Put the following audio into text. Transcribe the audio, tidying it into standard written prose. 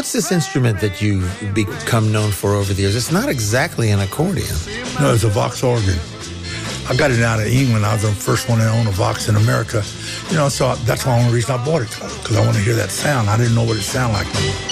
What's this instrument that you've become known for over the years? It's not exactly an accordion. No, it's a Vox organ. I got it out of England. I was the first one to own a Vox in America. So that's the only reason I bought it, because I want to hear that sound. I didn't know what it sounded like.